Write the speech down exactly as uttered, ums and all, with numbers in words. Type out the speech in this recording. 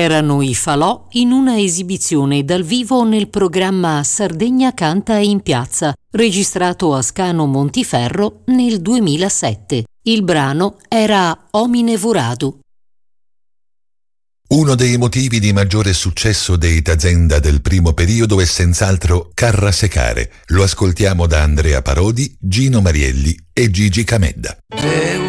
Erano i Falò in una esibizione dal vivo nel programma Sardegna canta in piazza, registrato a Scano Montiferro nel duemilasette. Il brano era Omine Voradu. Uno dei motivi di maggiore successo dei Tazenda del primo periodo è senz'altro Carra Secare. Lo ascoltiamo da Andrea Parodi, Gino Marielli e Gigi Camedda.